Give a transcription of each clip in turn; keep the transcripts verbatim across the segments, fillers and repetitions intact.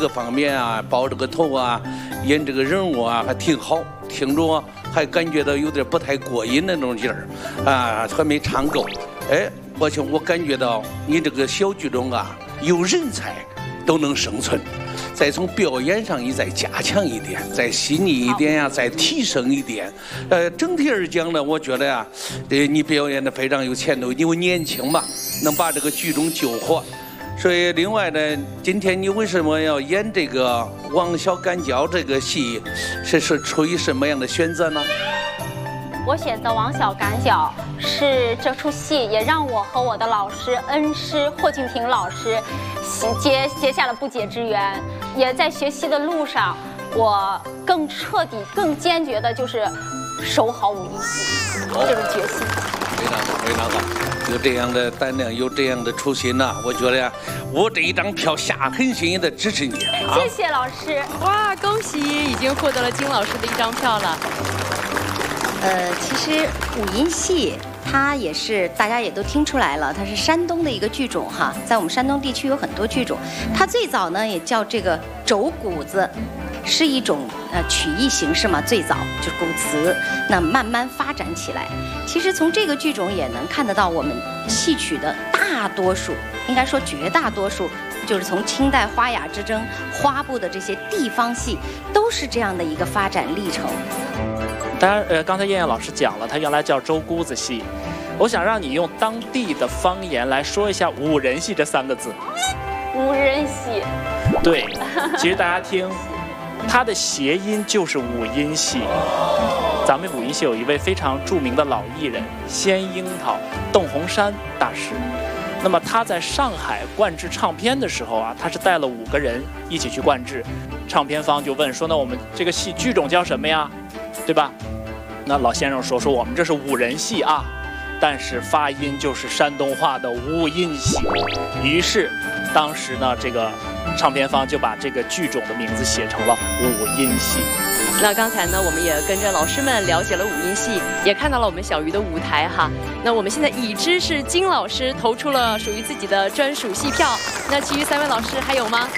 各方面啊，包这个头啊，演这个人物啊，还挺好，听着还感觉到有点不太过瘾那种劲儿，啊，还没唱够。哎，而且我感觉到你这个小剧中啊，有人才都能生存。再从表演上你再加强一点，再细腻一点呀、啊，再提升一点。呃，整体而讲呢，我觉得呀、啊，呃，你表演的非常有前途，因为年轻嘛，能把这个剧中救活。所以，另外呢，今天你为什么要演这个王小干胶这个戏？是是出于什么样的选择呢？ 我选择王小干胶是这出戏也让我和我的老师恩师霍敬平老师结结下了不解之缘，也在学习的路上，我更彻底、更坚决的就是守好武艺戏，这个决心。 非常好，非常好，有这样的胆量，有这样的初心呐、啊，我觉得呀，我这一张票下狠心的支持你。 啊、谢谢老师。 哇，恭喜，已经获得了金老师的一张票了。 呃，其实五音戏它也是大家也都听出来了，它是山东的一个剧种哈，在我们山东地区有很多剧种。它最早呢也叫这个轴鼓子，是一种呃曲艺形式嘛，最早就是鼓词，那慢慢发展起来。其实从这个剧种也能看得到，我们戏曲的大多数，应该说绝大多数，就是从清代花雅之争、花布的这些地方戏，都是这样的一个发展历程。 当然，呃，刚才燕燕老师讲了，它原来叫周姑子戏。我想让你用当地的方言来说一下“五人戏”这三个字。 五人戏。 对，其实大家听，它的谐音就是五音戏。咱们五音戏有一位非常著名的老艺人仙樱桃邓洪山大师。那么他在上海灌制唱片的时候啊，他是带了五个人一起去灌制。唱片方就问说：“那我们这个戏剧种叫什么呀？对吧？”那老先生说：“说我们这是五人戏啊，但是发音就是山东话的五音戏。”于是，当时呢，这个唱片方就把这个剧种的名字写成了五音戏。 那刚才呢，我们也跟着老师们了解了五音戏，也看到了我们小鱼的舞台哈。那我们现在已知是金老师投出了属于自己的专属戏票，那其余三位老师还有吗？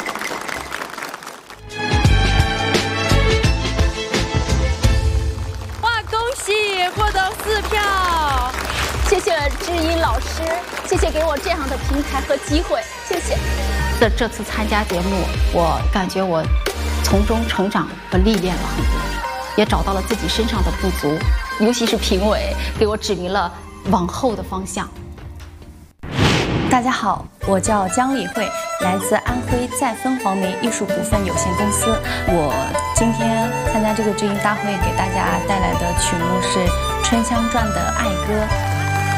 获得四票， 谢谢知音老师，谢谢给我这样的平台和机会，谢谢。 这这次参加节目，我感觉我从中成长和历练了很多，也找到了自己身上的不足，尤其是评委给我指明了往后的方向。 大家好，我叫姜丽慧，来自安徽再分黄梅艺术股份有限公司。我今天参加这个知音大会，给大家带来的曲目是《春香传》的《爱歌》。